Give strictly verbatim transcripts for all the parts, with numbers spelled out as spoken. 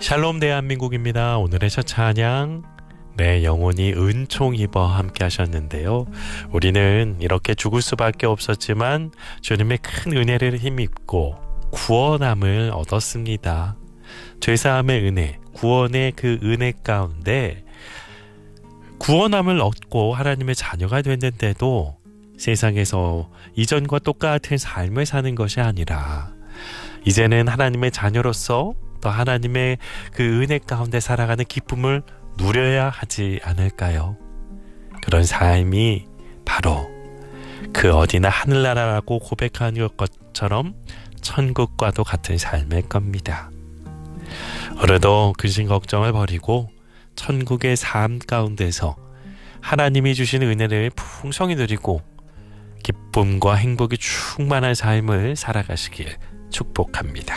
샬롬 대한민국입니다. 오늘의 첫 찬양 내 영혼이 은총 입어 함께 하셨는데요. 우리는 이렇게 죽을 수밖에 없었지만 주님의 큰 은혜를 힘입고 구원함을 얻었습니다. 죄사함의 은혜, 구원의 그 은혜 가운데 구원함을 얻고 하나님의 자녀가 됐는데도 세상에서 이전과 똑같은 삶을 사는 것이 아니라 이제는 하나님의 자녀로서 또 하나님의 그 은혜 가운데 살아가는 기쁨을 누려야 하지 않을까요? 그런 삶이 바로 그 어디나 하늘나라라고 고백하는 것처럼 천국과도 같은 삶일 겁니다. 오늘도 근심 걱정을 버리고 천국의 삶 가운데서 하나님이 주신 은혜를 풍성히 누리고 기쁨과 행복이 충만한 삶을 살아가시길 축복합니다.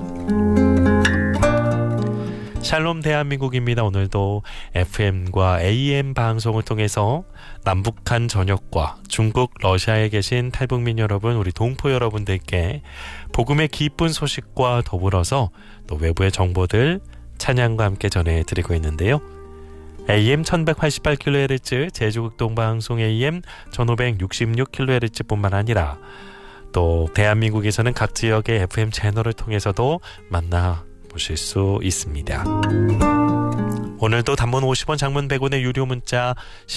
샬롬 대한민국입니다. 오늘도 에프엠과 에이엠 방송을 통해서 남북한 전역과 중국, 러시아에 계신 탈북민 여러분, 우리 동포 여러분들께 복음의 기쁜 소식과 더불어서 또 외부의 정보들 찬양과 함께 전해드리고 있는데요. 에이엠 천백팔십팔 킬로헤르츠 제주극동방송 에이엠 천오백육십육 킬로헤르츠 뿐만 아니라 또 대한민국에서는 각 지역의 에프엠 채널을 통해서도 만나보실 수 있습니다. 오늘도 단문 오십 원, 장문 백 원의 유료 문자